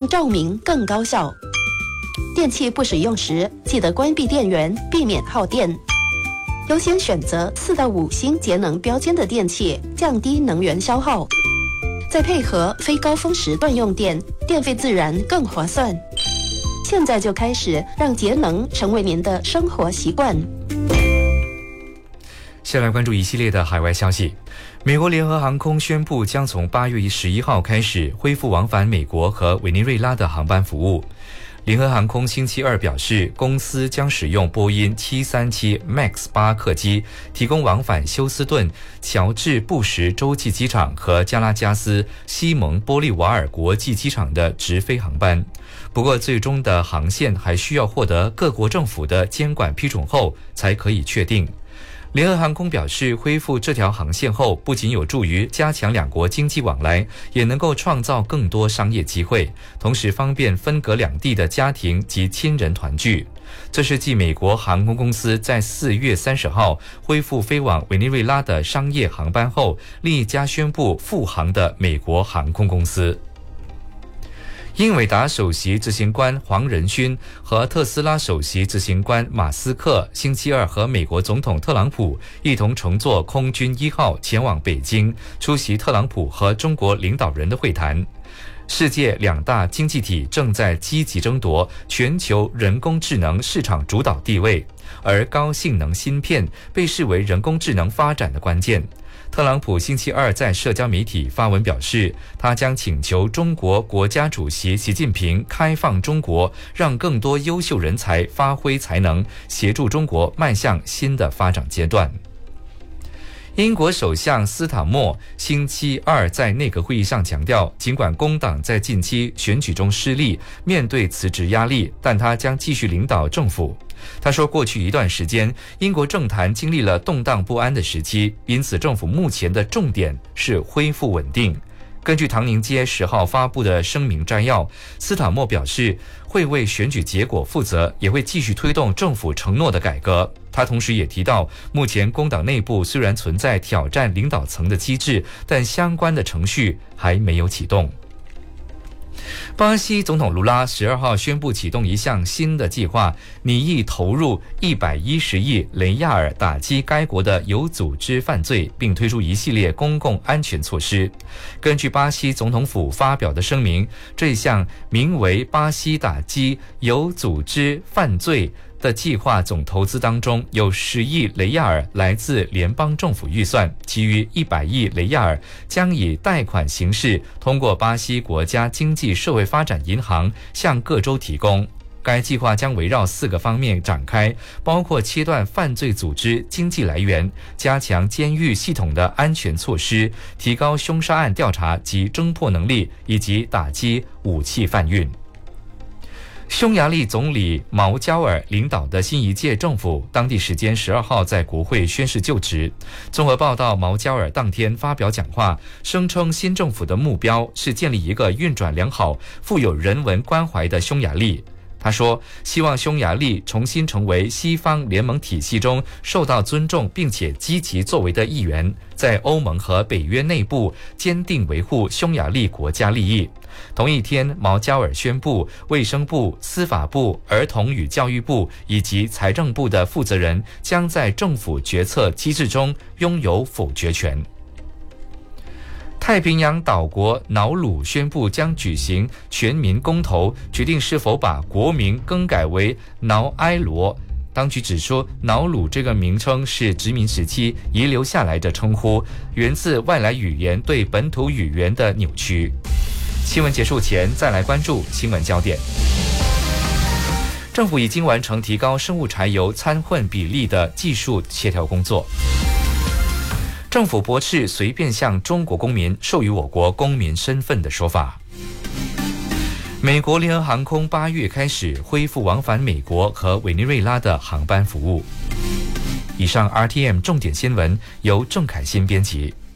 照明更高效。电器不使用时，记得关闭电源，避免耗电。优先选择4到5星节能标签的电器，降低能源消耗。再配合非高峰时段用电，电费自然更划算。现在就开始让节能成为您的生活习惯。 先来关注一系列的海外消息。美国联合航空宣布将从8月11号开始恢复往返美国和委内瑞拉的航班服务。联合航空星期二表示，公司将使用波音737 MAX 8客机提供往返休斯顿、乔治布什洲际机场和加拉加斯西蒙玻利瓦尔国际机场的直飞航班。不过，最终的航线还需要获得各国政府的监管批准后才可以确定。联合航空表示，恢复这条航线后，不仅有助于加强两国经济往来，也能够创造更多商业机会，同时方便分隔两地的家庭及亲人团聚。这是继美国航空公司在4月30号恢复飞往委内瑞拉的商业航班后，另一家宣布复航的美国航空公司。英伟达首席执行官黄仁勋和特斯拉首席执行官马斯克星期二和美国总统特朗普一同乘坐空军1号前往北京，出席特朗普和中国领导人的会谈。世界两大经济体正在积极争夺全球人工智能市场主导地位，而高性能芯片被视为人工智能发展的关键。特朗普星期二在社交媒体发文表示，他将请求中国国家主席习近平开放中国，让更多优秀人才发挥才能，协助中国迈向新的发展阶段。英国首相斯塔默星期二在内阁会议上强调，尽管工党在近期选举中失利，面对辞职压力，但他将继续领导政府。他说，过去一段时间，英国政坛经历了动荡不安的时期，因此政府目前的重点是恢复稳定。根据唐宁街10号发布的声明摘要，斯塔默表示会为选举结果负责，也会继续推动政府承诺的改革。他同时也提到，目前工党内部虽然存在挑战领导层的机制，但相关的程序还没有启动。巴西总统卢拉12号宣布启动一项新的计划，拟议投入110亿雷亚尔打击该国的有组织犯罪，并推出一系列公共安全措施。根据巴西总统府发表的声明，这项名为巴西打击有组织犯罪的计划总投资当中，有10亿雷亚尔来自联邦政府预算，其余100亿雷亚尔将以贷款形式通过巴西国家经济社会发展银行向各州提供。该计划将围绕4个方面展开，包括切断犯罪组织经济来源，加强监狱系统的安全措施，提高凶杀案调查及侦破能力，以及打击武器贩运。匈牙利总理毛焦尔领导的新一届政府当地时间12号在国会宣誓就职。综合报道，毛焦尔当天发表讲话，声称新政府的目标是建立一个运转良好、富有人文关怀的匈牙利。他说，希望匈牙利重新成为西方联盟体系中受到尊重并且积极作为的一员，在欧盟和北约内部坚定维护匈牙利国家利益。同一天，毛焦尔宣布，卫生部、司法部、儿童与教育部以及财政部的负责人将在政府决策机制中拥有否决权。太平洋岛国瑙鲁宣布将举行全民公投，决定是否把国名更改为瑙埃罗。当局指出，瑙鲁这个名称是殖民时期遗留下来的称呼，源自外来语言对本土语言的扭曲。新闻结束前，再来关注新闻焦点。政府已经完成提高生物柴油掺混比例的技术协调工作。政府驳斥随便向中国公民授予我国公民身份的说法。美国联合航空8月开始恢复往返美国和委内瑞拉的航班服务。以上 RTM 重点新闻由郑凯欣编辑。